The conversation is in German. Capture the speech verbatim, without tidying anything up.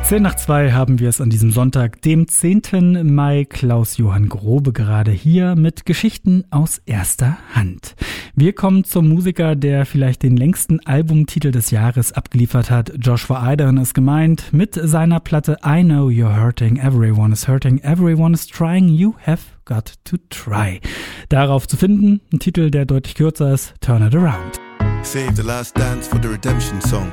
Zehn nach zwei haben wir es an diesem Sonntag, dem zehnten Mai. Klaus-Johann Grobe gerade hier mit Geschichten aus erster Hand. Wir kommen zum Musiker, der vielleicht den längsten Albumtitel des Jahres abgeliefert hat. Joshua Eidern ist gemeint mit seiner Platte I Know You're Hurting, Everyone is Hurting, Everyone is Trying, You Have Got to Try. Darauf zu finden, ein Titel, der deutlich kürzer ist, Turn It Around. Save the last dance for the redemption song.